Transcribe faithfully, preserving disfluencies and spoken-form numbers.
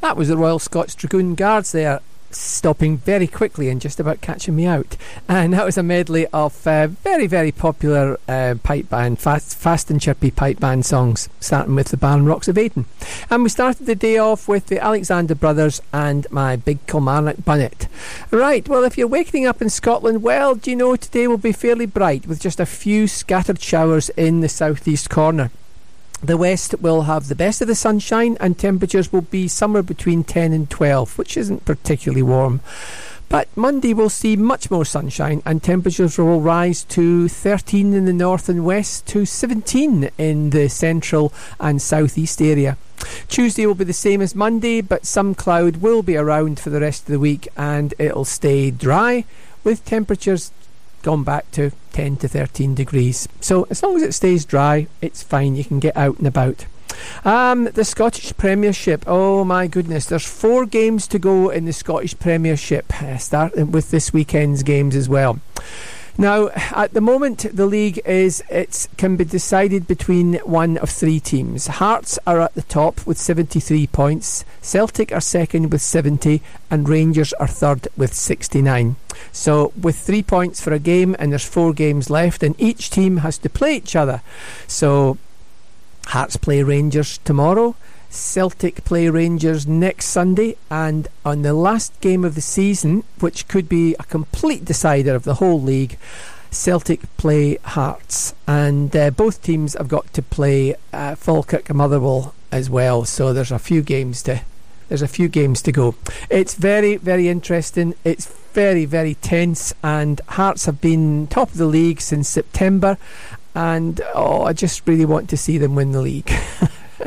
That was the Royal Scots Dragoon Guards there, stopping very quickly and just about catching me out. And that was a medley of uh, very, very popular uh, pipe band, fast, fast and chirpy pipe band songs, starting with the Barn Rocks of Aden. And we started the day off with the Alexander Brothers and My Big Kilmarnock Bunnet. Right, well, if you're waking up in Scotland, well, do you know today will be fairly bright with just a few scattered showers in the southeast corner. The west will have the best of the sunshine and temperatures will be somewhere between ten and twelve, which isn't particularly warm. But Monday will see much more sunshine and temperatures will rise to thirteen in the north and west to seventeen in the central and southeast area. Tuesday will be the same as Monday, but some cloud will be around for the rest of the week and it'll stay dry with temperatures gone back to ten to thirteen degrees. So as long as it stays dry, it's fine. You can get out and about. Um, the Scottish Premiership. Oh my goodness, there's four games to go in the Scottish Premiership, uh, starting with this weekend's games as well. Now, at the moment, the league is it can be decided between one of three teams. Hearts are at the top with seventy-three points, Celtic are second with seventy, and Rangers are third with sixty-nine. So, with three points for a game, and there's four games left, and each team has to play each other. So, Hearts play Rangers tomorrow, Celtic play Rangers next Sunday, and on the last game of the season, which could be a complete decider of the whole league, Celtic play Hearts, and uh, both teams have got to play uh, Falkirk and Motherwell as well. So there's a few games to there's a few games to go. It's very, very interesting. It's very, very tense, and Hearts have been top of the league since September. And oh, I just really want to see them win the league.